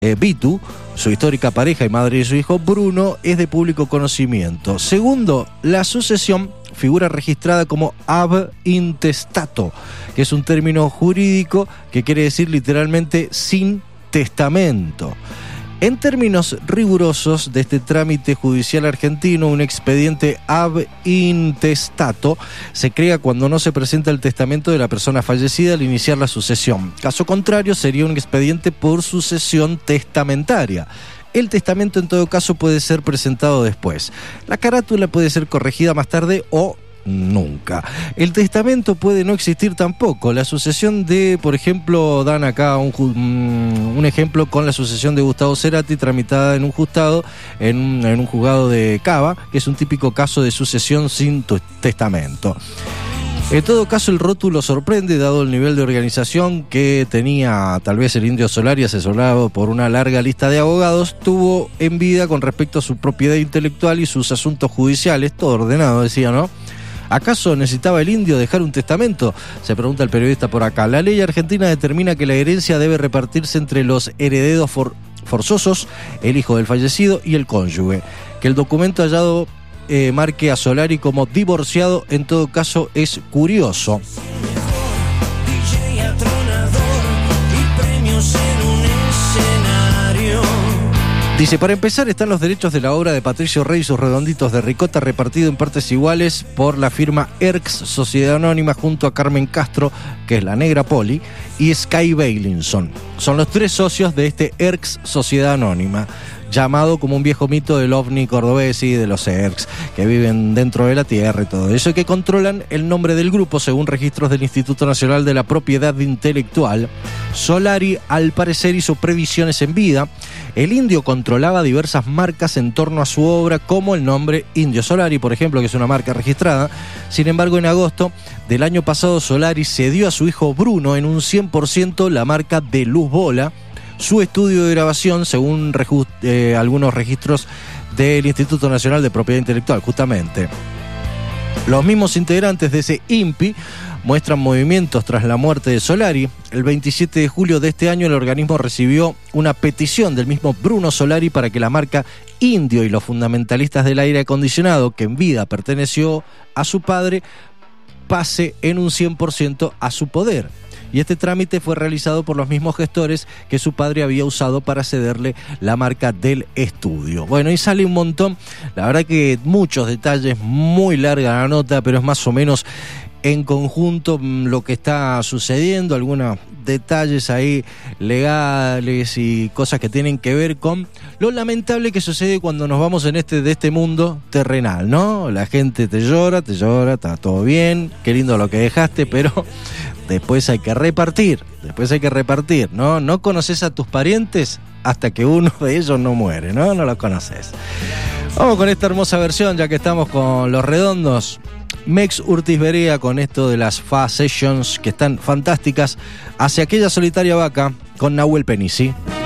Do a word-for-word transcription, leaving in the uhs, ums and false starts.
eh, Bitu, su histórica pareja y madre de su hijo Bruno, es de público conocimiento. Segundo, la sucesión figura registrada como ab intestato, que es un término jurídico que quiere decir literalmente sin testamento. En términos rigurosos de este trámite judicial argentino, un expediente ab intestato se crea cuando no se presenta el testamento de la persona fallecida al iniciar la sucesión. Caso contrario, sería un expediente por sucesión testamentaria. El testamento en todo caso puede ser presentado después. La carátula puede ser corregida más tarde o nunca. El testamento puede no existir tampoco. La sucesión de, por ejemplo, dan acá un, un ejemplo con la sucesión de Gustavo Cerati tramitada en un juzgado, en un, en un juzgado de Cava, que es un típico caso de sucesión sin testamento. En todo caso, el rótulo sorprende, dado el nivel de organización que tenía tal vez el Indio Solari, asesorado por una larga lista de abogados. Tuvo en vida con respecto a su propiedad intelectual y sus asuntos judiciales, todo ordenado, decía, ¿no? ¿Acaso necesitaba el indio dejar un testamento? Se pregunta el periodista por acá. La ley argentina determina que la herencia debe repartirse entre los herederos for- forzosos, el hijo del fallecido y el cónyuge. Que el documento hallado eh, marque a Solari como divorciado, en todo caso, es curioso. Dice, para empezar están los derechos de la obra de Patricio Rey y sus redonditos de ricota repartido en partes iguales por la firma Erx Sociedad Anónima junto a Carmen Castro, que es la negra Poli, y Sky Bailinson. Son los tres socios de este Erx Sociedad Anónima, llamado como un viejo mito del ovni cordobés y de los Erx, que viven dentro de la tierra y todo eso, y que controlan el nombre del grupo según registros del Instituto Nacional de la Propiedad Intelectual. Solari, al parecer, hizo previsiones en vida. El indio controlaba diversas marcas en torno a su obra, como el nombre Indio Solari, por ejemplo, que es una marca registrada. Sin embargo, en agosto del año pasado, Solari cedió a su hijo Bruno en un cien por ciento la marca de Luz Bola, su estudio de grabación, según reju- eh, algunos registros del Instituto Nacional de Propiedad Intelectual, justamente. Los mismos integrantes de ese I N P I muestran movimientos tras la muerte de Solari. El veintisiete de julio de este año, el organismo recibió una petición del mismo Bruno Solari para que la marca Indio y los fundamentalistas del aire acondicionado, que en vida perteneció a su padre, pase en un cien por ciento a su poder. Y este trámite fue realizado por los mismos gestores que su padre había usado para cederle la marca del estudio. Bueno, y sale un montón, la verdad que muchos detalles, muy larga la nota, pero es más o menos en conjunto lo que está sucediendo, algunos detalles ahí legales y cosas que tienen que ver con lo lamentable que sucede cuando nos vamos en este de este mundo terrenal, ¿no? La gente te llora, te llora, está todo bien, qué lindo lo que dejaste, pero después hay que repartir, después hay que repartir, ¿no? No conoces a tus parientes hasta que uno de ellos no muere, ¿no? No los conoces. Vamos con esta hermosa versión, ya que estamos con Los Redondos. Mex Urtiz Berea con esto de las Fa Sessions, que están fantásticas, hacia aquella solitaria vaca con Nahuel Penisi.